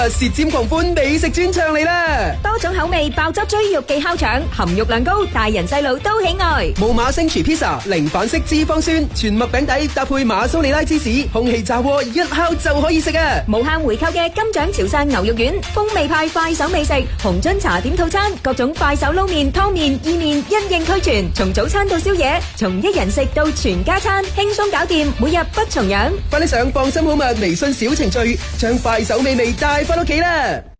舌尖狂歡美食專場嚟啦！ 多種口味爆汁追肉記烤腸，含肉量高，大人細路都喜愛。 無馬星廚 pizza，零反式脂肪酸，全麥餅底搭配馬蘇里拉芝士，空氣炸鍋一烤就可以食啊！ 無限回購嘅金獎潮汕牛肉丸，風味派快手美食，紅樽茶點套餐，各種快手撈麵、湯麵、意麵因應俱全，從早餐到宵夜，從一人食到全家餐，輕鬆搞掂，每日不重樣。 快啲上放心好物微信小程序，將快手美味帶翻屋企啦！